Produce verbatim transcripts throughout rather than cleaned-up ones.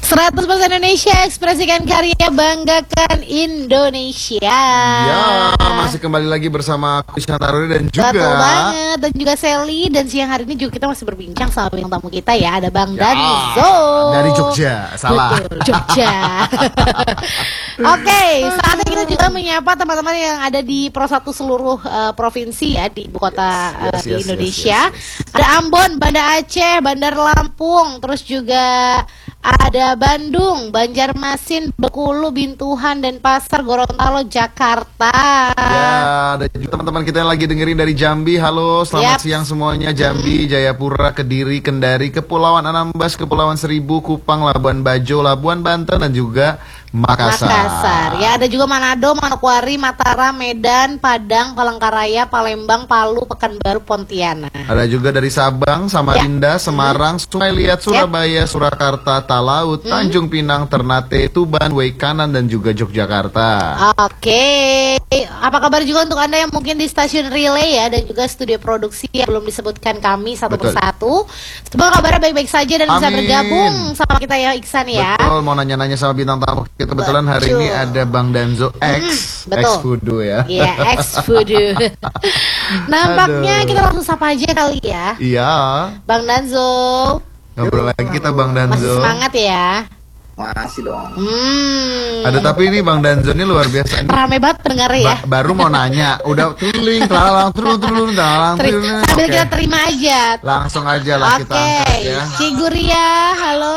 seratus persen Indonesia, ekspresikan karya, banggakan Indonesia. Ya, masih kembali lagi bersama aku Shantaruri dan juga Betul banget, dan juga Sally. Dan siang hari ini juga kita masih berbincang sama bintang tamu kita ya. Ada Bang ya, Danzo dari Jogja, salah. Betul, Jogja. Oke, okay, saatnya kita juga menyapa teman-teman yang ada di Pro satu seluruh uh, provinsi ya, di ibu kota yes, yes, uh, di yes, Indonesia. yes, yes, yes. Ada Ambon, Banda Aceh, Bandar Lampung, terus juga ada Bandung, Banjarmasin, Bengkulu, Bintuhan, dan Pasar, Gorontalo, Jakarta. Ya, ada juga teman-teman kita yang lagi dengerin dari Jambi. Halo, selamat yep. siang semuanya. Jambi, Jayapura, Kediri, Kendari, Kepulauan Anambas, Kepulauan Seribu, Kupang, Labuan Bajo, Labuan Banten, dan juga Makassar. Makassar. Ya, ada juga Manado, Manokwari, Mataram, Medan, Padang, Palangkaraya, Palembang, Palu, Pekanbaru, Pontianak. Ada juga dari Sabang, Samarinda, ya. Semarang, Sungai Liat, Surabaya, yep. Surakarta, Talaut, hmm. Tanjung Pinang, Ternate, Tuban, Waikanan, dan juga Yogyakarta. Oke, apa kabar juga untuk Anda yang mungkin di stasiun relay ya, dan juga studio produksi yang belum disebutkan kami satu Betul. persatu. Semoga kabarnya baik-baik saja dan Amin. bisa bergabung sama kita ya, Iksan ya. Betul, mau nanya-nanya sama bintang tamu. Kebetulan hari ini ada Bang Danzo X, hmm, X Fudo ya. Iya, X Fudo. Nampaknya Aduh. kita langsung sapa aja kali ya. Iya. Bang Danzo. Ngobrol lagi kita Bang Danzo. Masih semangat ya. Makasih dong. Hmm. Ada tapi ini Bang Danzo ini luar biasa. Rame banget pendengar ya. Ba baru mau nanya, udah tuling, telalang, turun, turun, telalang, turun. Sambil okay. kita terima aja. Langsung aja lah okay. kita angkat ya. Cik Guria, halo.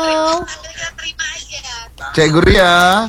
Cik Guria.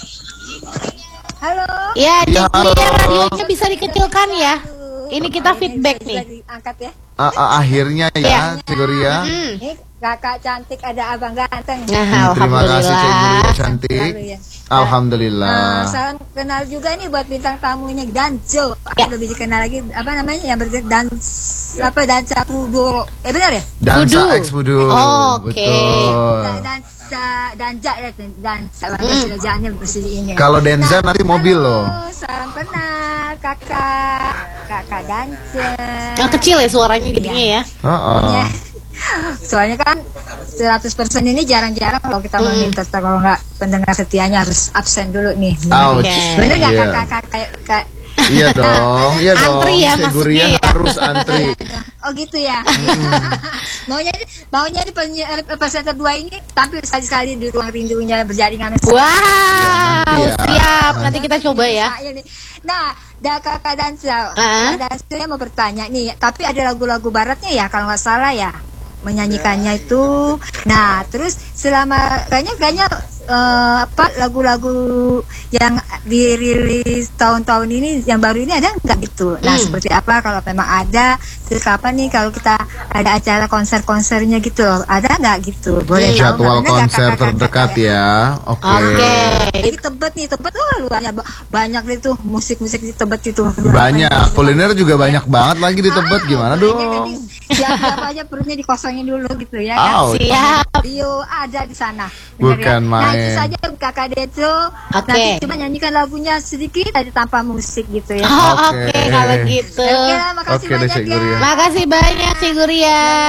Halo. Ya, Cik ya, Guria, radionya bisa dikecilkan ya. Ini kita feedback nih. Angkat ya. Uh, uh, akhirnya ya, ya. Cik Guria. Hmm. Ini kakak cantik, ada abang ganteng. Nah, hmm, terima kasih Cik Guria cantik. Ya. Alhamdulillah. Nah, salam kenal juga nih buat bintang tamunya Danzo. Ya. Lebih dikenal lagi apa namanya yang berarti dans apa dansa Fudo. Eh benar ya? Dansa X Fudo. Oh, oke. Okay. Dan, dansa danja ya dansa bahasa Jawanya bersih ini. Kalau dansa nah, nanti mobil loh. Salam kenal kakak. Kakak dansa. Yang kecil ya suaranya jadinya ya. Heeh. Uh -uh. Soalnya kan seratus persen ini jarang-jarang kalau kita hmm. meminta, kalau nggak pendengar setianya harus absen dulu nih. Okay. Bener nggak yeah. kakak kayak kayak iya dong, iya dong. Antri ya, maksudnya ya. Harus antri. Oh gitu ya. maunya maunya di presenter dua ini tampil sekali-sekali di ruang rindunya berjaringan. Wow, ya, siap. Nanti kita coba ya. Nah, dah kakak dansa, uh-huh. dansa mau bertanya nih. Tapi ada lagu-lagu baratnya ya kalau nggak salah ya menyanyikannya itu. Nah, terus selama kayaknya kayaknya uh, apa lagu-lagu yang dirilis tahun-tahun ini yang baru ini ada nggak gitu? Nah, hmm. seperti apa kalau memang ada? Terus kapan nih kalau kita ada acara konser-konsernya gitu? Ada nggak gitu? Boleh hmm. jadwal tahu, konser gak, terdekat ya? ya. Oke. Okay. Okay. Jadi Tebet nih, Tebet oh luarnya banyak itu musik-musik di Tebet itu. Banyak. Kuliner juga banyak banget lagi di Tebet. Ah, gimana dong? Siapa aja perutnya dikosongin dulu gitu ya kan? Siap. Yo ada di sana. Bukan ya? main. Nah itu saja kakak Dejo. Okay. Nanti cuma nyanyikan lagunya sedikit aja tanpa musik gitu ya. Oh, oke okay. okay, kalau gitu. Oke, makasih okay, banyak ya. Makasih banyak Cik Guria.